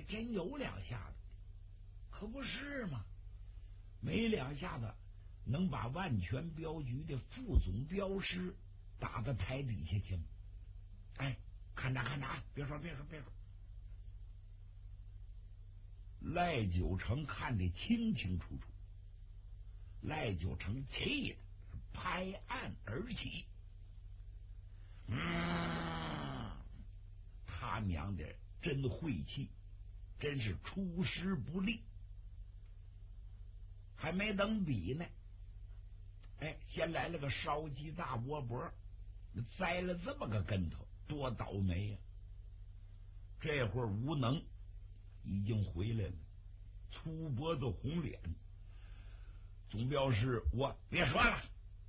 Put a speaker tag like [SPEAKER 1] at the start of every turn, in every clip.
[SPEAKER 1] 真有两下子，可不是吗？没两下子能把万全镖局的副总镖师打到台底下去吗？哎，看着看着啊，别说。赖九成看得清清楚楚，赖九成气的拍案而起。他娘的真晦气，真是出师不利。还没等比呢，哎，先来了个烧鸡大窝脖，栽了这么个跟头，多倒霉呀！这会儿无能已经回来了，粗脖子红脸。总镖师，我别说了。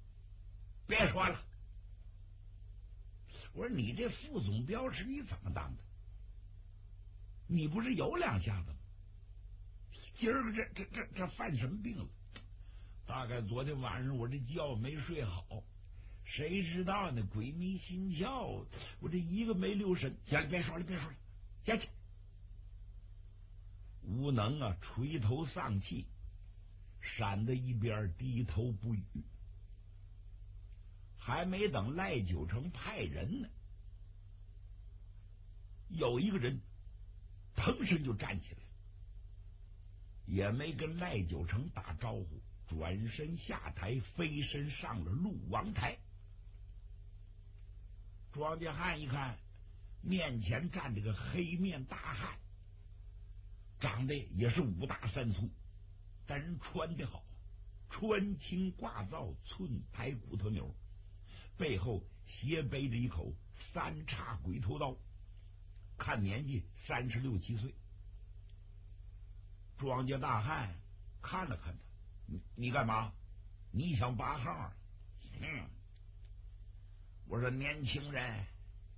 [SPEAKER 1] 我说你这副总镖师你怎么当的？你不是有两下子吗？今儿个这犯什么病了？大概昨天晚上我这觉没睡好，谁知道呢？鬼迷心窍，我这一个没留神。行了，别说了，下去。吴能啊，垂头丧气，闪在一边低头不语。还没等赖九成派人呢，有一个人腾身就站起来，也没跟赖九成打招呼，转身下台，飞身上了陆王台。庄稼汉一看，面前站着个黑面大汉，长得也是五大三粗，但人穿得好，穿青挂皂，寸排骨头牛，背后斜背着一口三叉鬼头刀，看年纪36、7岁。庄稼大汉看了看他，你干嘛？你想拔号？我说年轻人，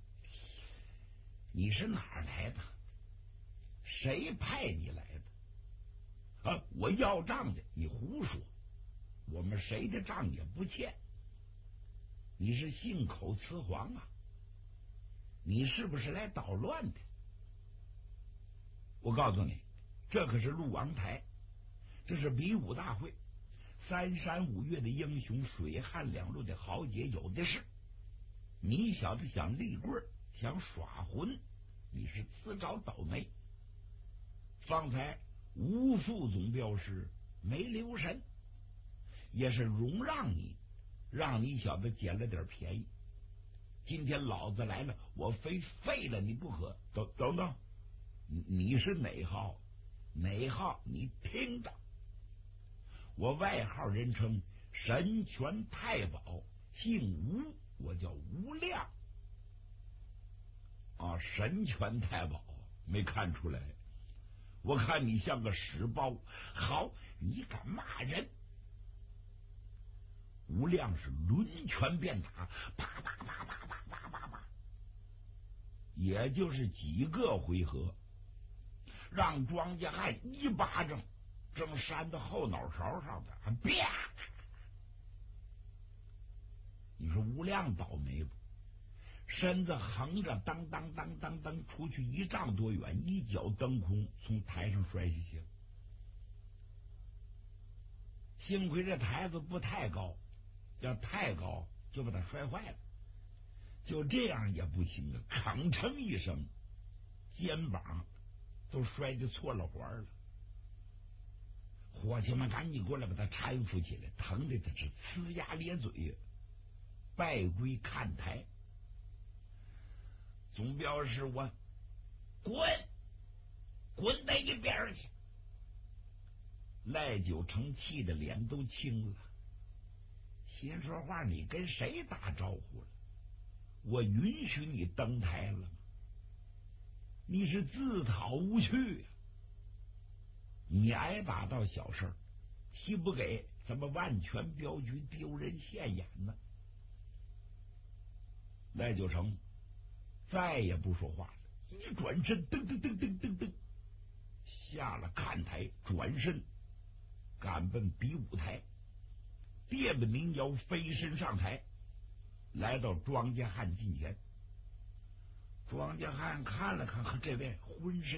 [SPEAKER 1] 你是哪儿来的？谁派你来的？啊，我要账的，你胡说，我们谁的账也不欠。你是信口雌黄啊？你是不是来捣乱的？我告诉你，这可是陆王台，这是比武大会，3山5岳的英雄，水旱2路的豪杰有的是。你小子想立棍，想耍混，你是自找倒霉。方才吴副总镖师没留神，也是容让你，让你小子捡了点便宜。今天老子来了，我非废了你不可。等等，你是哪号？哪号？你听着，我外号人称神拳太保，姓吴，我叫吴亮。啊，神拳太保，没看出来？我看你像个屎包。好，你敢骂人？吴亮是抡拳便打，啪啪啪啪啪啪啪啪，也就是几个回合，让庄稼汉一巴掌正扇到后脑勺上的，还啪！你说吴亮倒霉不？身子横着当当当当当出去1丈多远，一脚蹬空，从台上摔下去了。幸亏这台子不太高，要太高就把他摔坏了。就这样也不行啊！吭哧一声，肩膀都摔得错了环了。伙计们赶紧过来把他搀扶起来，疼的他是呲牙咧嘴呀，败归看台。总镖师，我滚到一边去！赖九成气的脸都青了，心说话，你跟谁打招呼了？我允许你登台了吗？你是自讨无趣啊！你挨打到小事，岂不给咱们万全镖局丢人现眼呢？赖九成再也不说话了，一转身，噔噔噔噔噔噔，下了看台，转身赶奔比武台，别的民谣飞身上台，来到庄稼汉近前。庄稼汉看了看，这位浑身